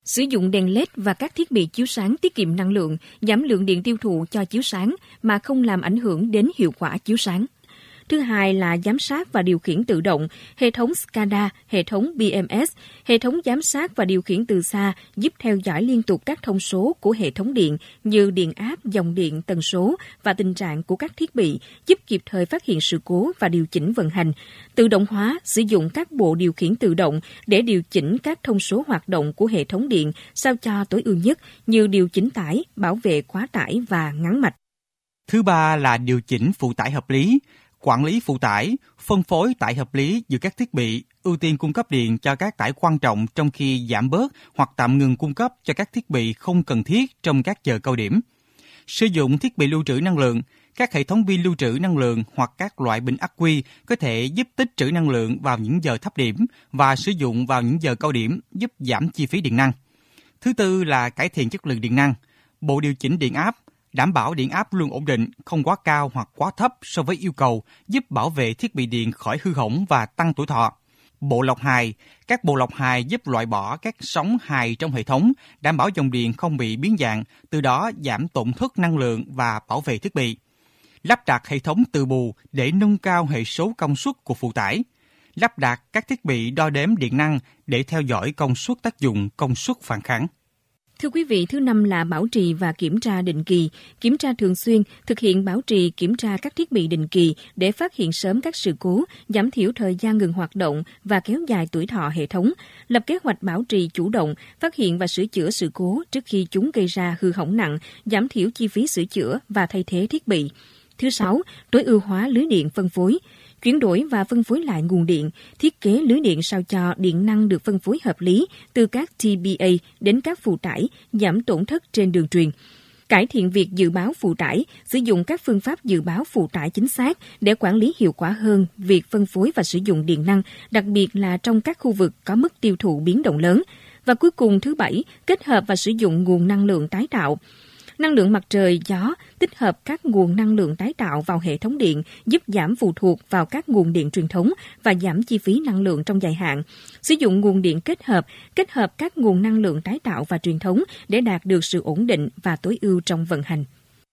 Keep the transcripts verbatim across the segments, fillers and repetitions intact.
Sử dụng đèn led và các thiết bị chiếu sáng tiết kiệm năng lượng, giảm lượng điện tiêu thụ cho chiếu sáng mà không làm ảnh hưởng đến hiệu quả chiếu sáng. Thứ hai là giám sát và điều khiển tự động, hệ thống SCADA, hệ thống bê em ét, hệ thống giám sát và điều khiển từ xa giúp theo dõi liên tục các thông số của hệ thống điện như điện áp, dòng điện, tần số và tình trạng của các thiết bị, giúp kịp thời phát hiện sự cố và điều chỉnh vận hành. Tự động hóa, sử dụng các bộ điều khiển tự động để điều chỉnh các thông số hoạt động của hệ thống điện sao cho tối ưu nhất như điều chỉnh tải, bảo vệ quá tải và ngắn mạch. Thứ ba là điều chỉnh phụ tải hợp lý. Quản lý phụ tải, phân phối tải hợp lý giữa các thiết bị, ưu tiên cung cấp điện cho các tải quan trọng trong khi giảm bớt hoặc tạm ngừng cung cấp cho các thiết bị không cần thiết trong các giờ cao điểm. Sử dụng thiết bị lưu trữ năng lượng, các hệ thống pin lưu trữ năng lượng hoặc các loại bình ắc quy có thể giúp tích trữ năng lượng vào những giờ thấp điểm và sử dụng vào những giờ cao điểm, giúp giảm chi phí điện năng. Thứ tư là cải thiện chất lượng điện năng. Bộ điều chỉnh điện áp, đảm bảo điện áp luôn ổn định, không quá cao hoặc quá thấp so với yêu cầu, giúp bảo vệ thiết bị điện khỏi hư hỏng và tăng tuổi thọ. Bộ lọc hài, các bộ lọc hài giúp loại bỏ các sóng hài trong hệ thống, đảm bảo dòng điện không bị biến dạng, từ đó giảm tổn thất năng lượng và bảo vệ thiết bị. Lắp đặt hệ thống từ bù để nâng cao hệ số công suất của phụ tải. Lắp đặt các thiết bị đo đếm điện năng để theo dõi công suất tác dụng, công suất phản kháng. Thưa quý vị, thứ năm là bảo trì và kiểm tra định kỳ, kiểm tra thường xuyên, thực hiện bảo trì kiểm tra các thiết bị định kỳ để phát hiện sớm các sự cố, giảm thiểu thời gian ngừng hoạt động và kéo dài tuổi thọ hệ thống, lập kế hoạch bảo trì chủ động, phát hiện và sửa chữa sự cố trước khi chúng gây ra hư hỏng nặng, giảm thiểu chi phí sửa chữa và thay thế thiết bị. Thứ sáu, tối ưu hóa lưới điện phân phối. Chuyển đổi và phân phối lại nguồn điện, thiết kế lưới điện sao cho điện năng được phân phối hợp lý từ các tê bê a đến các phụ tải, giảm tổn thất trên đường truyền. Cải thiện việc dự báo phụ tải, sử dụng các phương pháp dự báo phụ tải chính xác để quản lý hiệu quả hơn việc phân phối và sử dụng điện năng, đặc biệt là trong các khu vực có mức tiêu thụ biến động lớn. Và cuối cùng thứ bảy, kết hợp và sử dụng nguồn năng lượng tái tạo. Năng lượng mặt trời, gió, tích hợp các nguồn năng lượng tái tạo vào hệ thống điện giúp giảm phụ thuộc vào các nguồn điện truyền thống và giảm chi phí năng lượng trong dài hạn. Sử dụng nguồn điện kết hợp, kết hợp các nguồn năng lượng tái tạo và truyền thống để đạt được sự ổn định và tối ưu trong vận hành.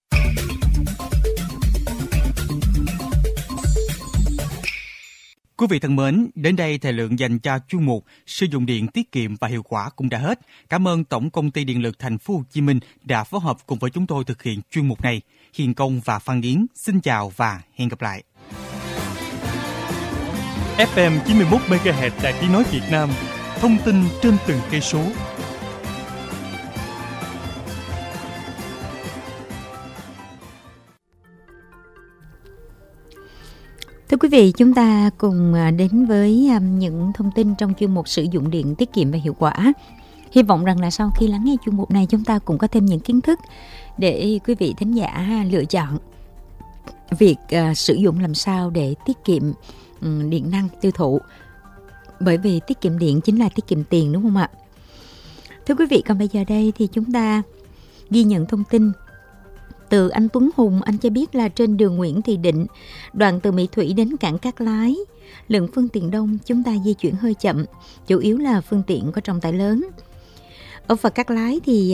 Quý vị thân mến, đến đây thời lượng dành cho chuyên mục sử dụng điện tiết kiệm và hiệu quả cũng đã hết. Cảm ơn Tổng Công ty Điện lực Thành phố Hồ Chí Minh đã phối hợp cùng với chúng tôi thực hiện chuyên mục này. Hiền Công và Phan Yến xin chào và hẹn gặp lại. ép em chín mươi mốt mê ga héc Đài Tiếng nói Việt Nam, thông tin trên từng cây số. Thưa quý vị, chúng ta cùng đến với những thông tin trong chuyên mục sử dụng điện tiết kiệm và hiệu quả. Hy vọng rằng là sau khi lắng nghe chuyên mục này, chúng ta cũng có thêm những kiến thức để quý vị thính giả lựa chọn việc uh, sử dụng làm sao để tiết kiệm um, điện năng tiêu thụ. Bởi vì tiết kiệm điện chính là tiết kiệm tiền, đúng không ạ? Thưa quý vị, còn bây giờ đây thì chúng ta ghi nhận thông tin từ anh Tuấn Hùng. Anh cho biết là trên đường Nguyễn Thị Định, đoạn từ Mỹ Thủy đến cảng Cát Lái, lượng phương tiện đông, chúng ta di chuyển hơi chậm, chủ yếu là phương tiện có trọng tải lớn. Ở phà Cát Lái thì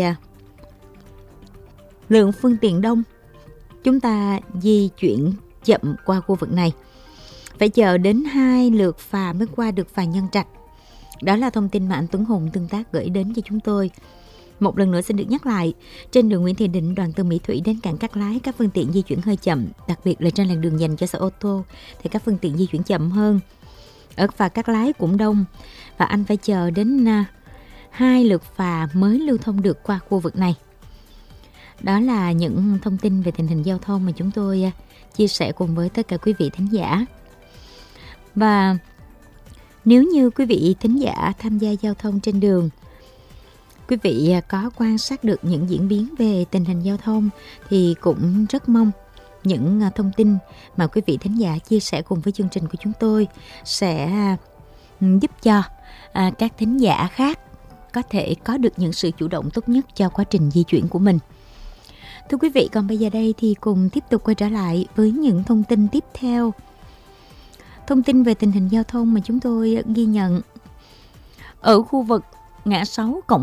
lượng phương tiện đông, chúng ta di chuyển chậm qua khu vực này, phải chờ đến hai lượt phà mới qua được phà Nhân Trạch. Đó là thông tin mà anh Tuấn Hùng tương tác gửi đến cho chúng tôi. Một lần nữa xin được nhắc lại, trên đường Nguyễn Thị Định, đoạn từ Mỹ Thủy đến cảng Cát Lái, các phương tiện di chuyển hơi chậm, đặc biệt là trên làn đường dành cho xe ô tô thì các phương tiện di chuyển chậm hơn. Ở phà Cát Lái cũng đông và anh phải chờ đến uh, hai lượt phà mới lưu thông được qua khu vực này. Đó là những thông tin về tình hình giao thông mà chúng tôi uh, chia sẻ cùng với tất cả quý vị thính giả. Và nếu như quý vị thính giả tham gia giao thông trên đường, quý vị có quan sát được những diễn biến về tình hình giao thông thì cũng rất mong những thông tin mà quý vị thính giả chia sẻ cùng với chương trình của chúng tôi sẽ giúp cho các thính giả khác có thể có được những sự chủ động tốt nhất cho quá trình di chuyển của mình. Thưa quý vị, còn bây giờ đây thì cùng tiếp tục quay trở lại với những thông tin tiếp theo. Thông tin về tình hình giao thông mà chúng tôi ghi nhận ở khu vực ngã sáu Cộng